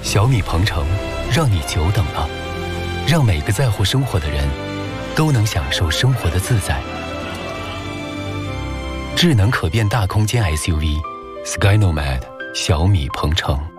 小米鹏程，让你久等了，让每个在乎生活的人都能享受生活的自在。智能可变大空间 SUV Sky Nomad 小米鹏程。